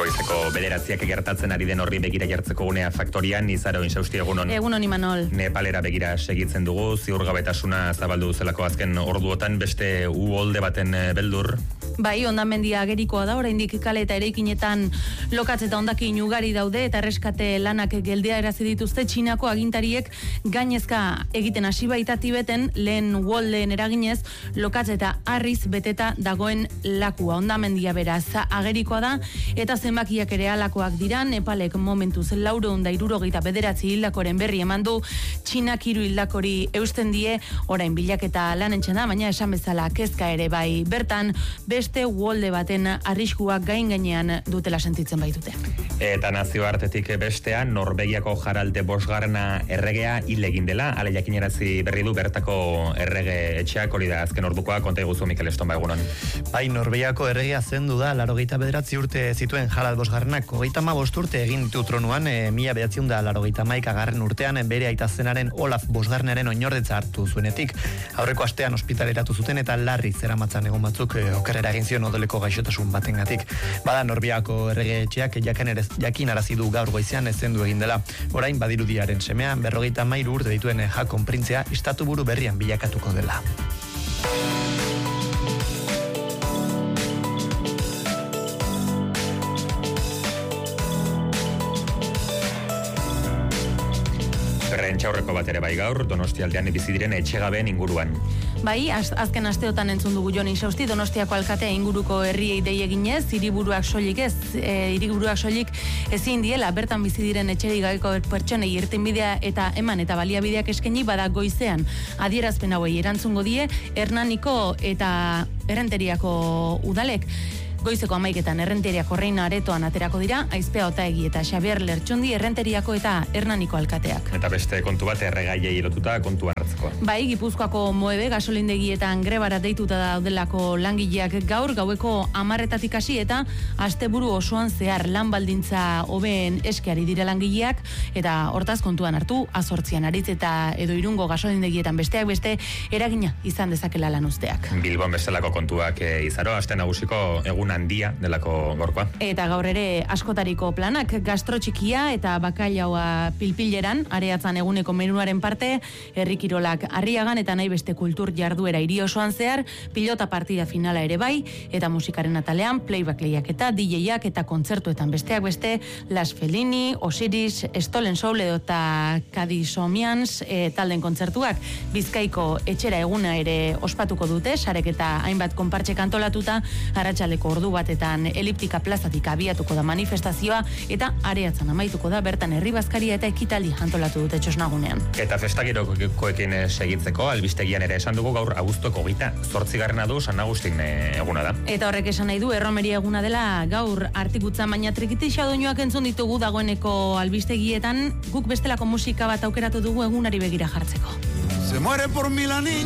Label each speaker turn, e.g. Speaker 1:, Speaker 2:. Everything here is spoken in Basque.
Speaker 1: Goizeko 9:00 gertatzen ari den horri begira jartzeko gunea faktorian, Izaro Insausti egunon.
Speaker 2: Egunon Imanol.
Speaker 1: Nepalera begira segitzen dugu, ziurgabetasuna zabaldu zelako azken orduotan beste uholde baten beldur.
Speaker 2: Bai, hondamendia agerikoa da, oraindik kale eta eraikinetan lokatz eta hondakin ugari daude eta erreskate lanak geldiarazi dituzte. Txinako agintariek gainezka egiten hasi baita Tibeten lehen uholdeen eraginez lokatz eta harriz beteta dagoen lakua. Hondamendia beraz agerikoa da eta zenbakiak ere halakoak dira. Nepalek momentuz 469 hildakoren berri eman du. Txinak 3 hildakori eusten die, orain bilaketa lanentzen da, baina esan bezala kezka ere bai. Bertan beste uholde baten arriskuak gainean dutela sentitzen baitute.
Speaker 1: Eta nazioartetik bestean, Norvegiako Harald 5. erregea hil egin dela, ale jakinarazi berri du bertako errege etxeak, hori da azken ordukoa, konta iguzu Mikel Eston egunon.
Speaker 3: Bai, Norvegiako erregea zendu da, 89 urte zituen Harald 5. 35 urte egin ditu tronuan, 1991 urtean, bere aita zenaren Olaf 5. oinordetza hartu zuenetik. Aurreko astean ospitaleratu zuten eta larri zeramatzan egon batzuk okerrera egin zion odoleko gaixotasun batengatik. Bada Norvegiako errege etxeak jakinarazi du gaur goizean zendu egin dela. Orain badirudiaren semea 53 urte dituen Hakon printzea estatuburu berrian bilakatuko dela.
Speaker 1: Berrentxaurreko bat ere bai gaur, Donostialdean bizi diren etxegabeen inguruan.
Speaker 2: Bai, azken asteotan entzun dugu Jon Insausti, Donostiako alkatea inguruko herriei dei eginez, hiriburuak soilik ezin diela bertan bizi diren etxerik gabeko pertsonei irtenbidea eta eman eta baliabideak eskaini, bada goizean adierazpen hauei erantzungo die Hernaniko eta Errenteriako udalek. Goizeko 11etan Errenteriako Reina Aretoan aterako dira, Aizpea Otaegi eta Xabier Lertxundi Errenteriako eta Hernaniko alkateak.
Speaker 1: Eta beste kontu bat erregaiei lotuta kontu hartzeko.
Speaker 2: Bai, Gipuzkoako Moebe gasolindegietan grebara deituta daudelako langileak gaur gaueko 10:00 hasi eta asteburu osoan zehar lan baldintza hobeen eskeari dira langileak eta hortaz kontuan hartu 8 aritz eta edo Irungo gasolindegietan besteak beste eragina izan dezakela lan uzteak.
Speaker 1: Bilbon bezalako kontuak Izaro, aste nagusiko egun handia delako gorkoa.
Speaker 2: Eta gaur ere askotariko planak, gastro txikia eta bakailaua pilpileran, areatzan eguneko menuaren parte, herri kirolak Arriagan eta nahi beste kultur jarduera hiri osoan zehar, pilota partida finala ere bai, eta musikaren atalean playback lehiaketa, DJ-ak eta kontzertuetan besteak beste, Las Fellini, Osiris, Stolen Soul edo eta Kadisomians talden kontzertuak. Bizkaiko etxera eguna ere ospatuko dute, sarek eta hainbat konpartxek antolatuta, arratsaldeko ordu batetan Eliptika plazatik abiatuko da manifestazioa eta areatzan amaituko da bertan herri bazkaria eta ekitaldi antolatu dute txosnagunean.
Speaker 1: Eta festagirokoekin segitzeko albistegian ere esan dugu gaur abuztuko 28 du San Agustin eguna da.
Speaker 2: Eta horrek esan nahi du erromeria eguna dela gaur artikutzan, baina trikitixa doinuak entzun ditugu dagoeneko albistegietan, guk bestelako musika bat aukeratu dugu egunari begira jartzeko.
Speaker 4: Se muere por mí la niña.